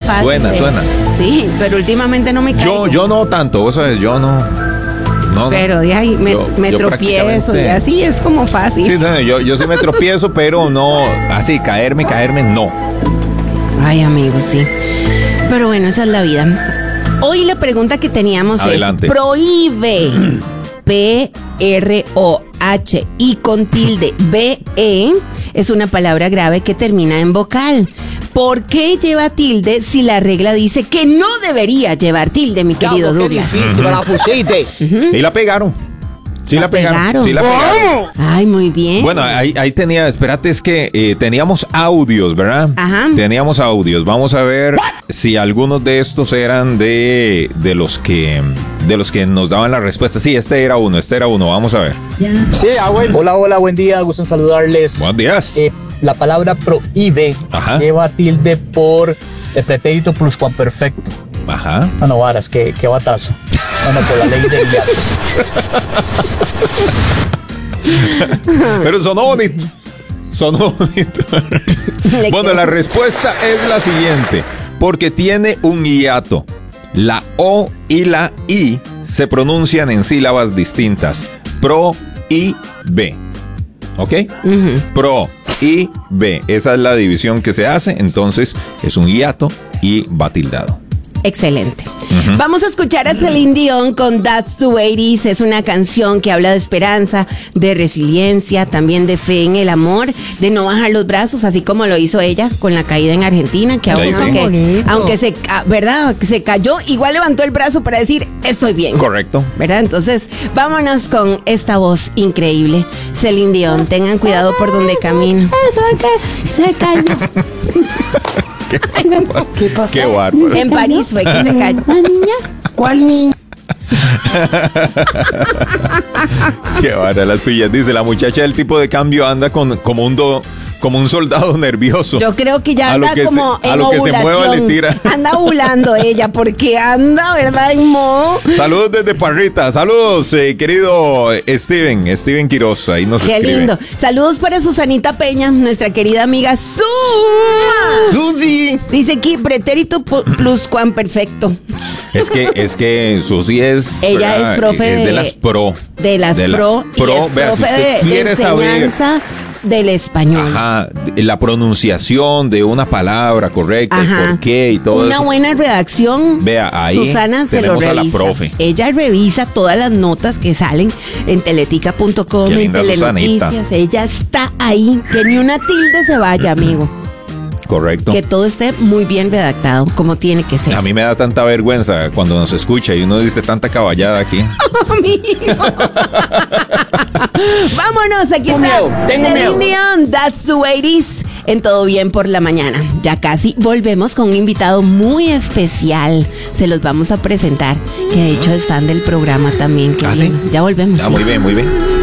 fácil. Suena. Sí, pero últimamente no me caigo. Yo no tanto, vos sabes, yo no. Pero de ahí me tropiezo y así es como fácil. Sí, no, yo sí me tropiezo, pero no, así, caerme, no. Ay, amigos, sí. Pero bueno, esa es la vida. Hoy la pregunta que teníamos Adelante. es, prohíbe, P-R-O-H y con tilde, B-E, es una palabra grave que termina en vocal. ¿Por qué lleva tilde si la regla dice que no debería llevar tilde, mi querido Douglas? La pusiste. Y la pegaron. Sí la pegaron. Ay, muy bien. Bueno, ahí tenía, espérate, es que teníamos audios, ¿verdad? Ajá. Teníamos audios. Vamos a ver si algunos de estos eran de los que nos daban la respuesta. Sí, este era uno. Vamos a ver. Sí, bueno. Hola, buen día, gusto en saludarles. Buenos días. La palabra prohíbe lleva tilde por el pretérito pluscuamperfecto. Ajá. No, varas, qué batazo. Bueno, por la ley del hiato. Pero sonó bonito. Bueno, la respuesta es la siguiente. Porque tiene un hiato. La O y la I se pronuncian en sílabas distintas. Pro y B. ¿Ok? Pro y B. Esa es la división que se hace. Entonces es un hiato y va tildado. Excelente. Vamos a escuchar a Celine Dion con That's the Way It Is. Es una canción que habla de esperanza, de resiliencia, también de fe en el amor, de no bajar los brazos, así como lo hizo ella con la caída en Argentina, que aunque se cayó, igual levantó el brazo para decir, estoy bien. Correcto. ¿Verdad? Entonces, vámonos con esta voz increíble. Celine Dion, tengan cuidado por donde camino. Eso que se cayó. ¿Qué pasó? Qué bárbaro. En París fue que se cayó. ¿La niña? ¿Cuál niña? Qué bárbaro la suya. Dice, la muchacha del tipo de cambio anda como un soldado nervioso. Yo creo que ya anda como en a lo que se mueva le tira. Anda ovulando ella, porque anda, ¿verdad? En modo. Saludos desde Parrita. Saludos, querido Steven Quiroz. Ahí nos escribe. Qué lindo. Saludos para Susanita Peña, nuestra querida amiga Susi. Dice aquí, pretérito pluscuamperfecto. Es que Susi es... Ella ¿verdad? es profe de las pro. De las pro. pro. Y es Vea, si profe usted de quiere enseñanza saber del español. Ajá, la pronunciación de una palabra correcta, el por qué y todo una eso. buena redacción. Vea, ahí Susana se lo tenemos a la revisa. profe. Ella revisa todas las notas que salen en teletica.com, Qué en linda Telenoticias. Susanita. Ella está ahí. Que ni una tilde se vaya, amigo. Correcto. Que todo esté muy bien redactado, como tiene que ser. A mí me da tanta vergüenza cuando nos escucha y uno dice tanta caballada aquí. Amigo. Vámonos, aquí está Celine Dion, That's the Way It Is, en Todo Bien por la Mañana. Ya casi volvemos con un invitado muy especial. Se los vamos a presentar, que de hecho es fan del programa también. ¿Ah, sí? Ya volvemos. Muy bien, muy bien.